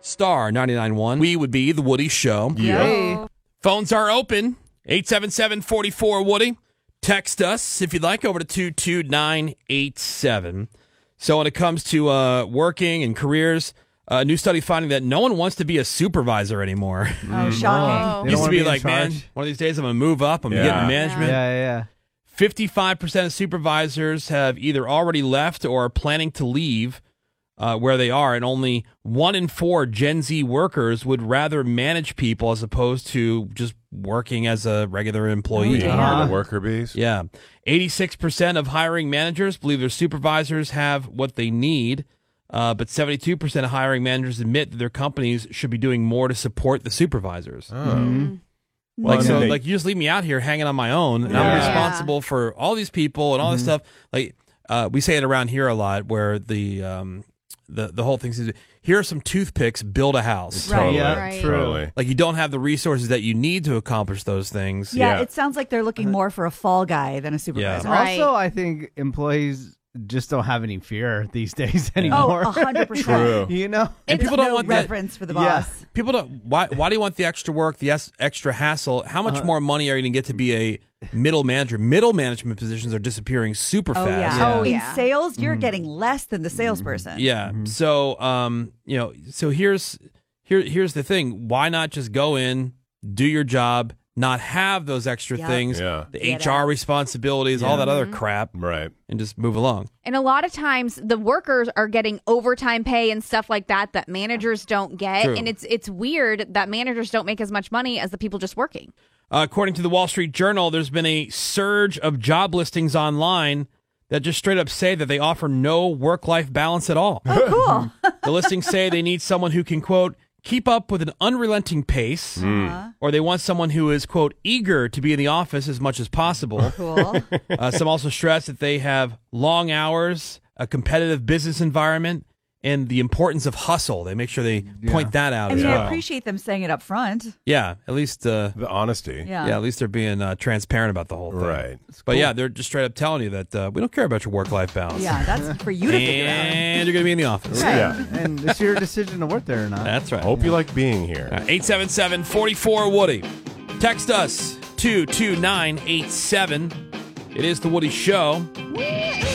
star 99.1. We would be The Woody Show. Yeah. Phones are open. 877-44-WOODY. Text us if you'd like over to 22987. So when it comes to working and careers, a new study finding that no one wants to be a supervisor anymore. Oh, shocking. Used to be like, man, one of these days I'm going to move up. I'm getting management. Yeah. 55% of supervisors have either already left or are planning to leave where they are, and only 1 in 4 Gen Z workers would rather manage people as opposed to just working as a regular employee. Being hard to worker bees. Yeah. 86% of hiring managers believe their supervisors have what they need, but 72% of hiring managers admit that their companies should be doing more to support the supervisors. Oh. Like, so, like, you just leave me out here hanging on my own, and I'm responsible for all these people and all this stuff. Like, we say it around here a lot, where the whole thing is, here are some toothpicks, build a house. Totally. Right. Totally. Like, you don't have the resources that you need to accomplish those things. Yeah, it sounds like they're looking more for a fall guy than a supervisor. Right. Also, I think employees just don't have any fear these days Oh, anymore. 100%. True. You know? And people don't no want that. reverence for the boss. People don't. Why do you want the extra work, the extra hassle? How much more money are you going to get to be a middle manager? Middle management positions are disappearing super Oh, fast. yeah. Oh, In yeah. sales, you're getting less than the salesperson. Yeah. So, so here's the thing. Why not just go in, do your job, not have those extra things, Yeah. the Get HR out. responsibilities, all that other crap, Right. and just move along. And a lot of times the workers are getting overtime pay and stuff like that managers don't get. True. And it's weird that managers don't make as much money as the people just working. According to the Wall Street Journal, there's been a surge of job listings online that just straight up say that they offer no work-life balance at all. Oh, cool. The listings say they need someone who can, quote, keep up with an unrelenting pace, or they want someone who is, quote, eager to be in the office as much as possible. Cool. Some also stress that they have long hours, a competitive business environment, and the importance of hustle. They make sure they point that out I as mean, I well. appreciate them saying it up front. Yeah, at least The honesty. Yeah. at least they're being transparent about the whole thing. Right. But yeah, they're just straight up telling you that we don't care about your work-life balance. Yeah, that's for you to figure out. And you're going to be in the office. Right. Yeah. And it's your decision to work there or not. That's right. Hope you like being here. 877-44-WOODY. Text us 22987. It is The Woody Show.